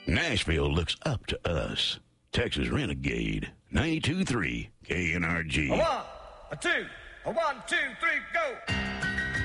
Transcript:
Nashville looks up to us. Texas Renegade, 92.3 KNRG. A one, a two, a 1, 2, 3, go.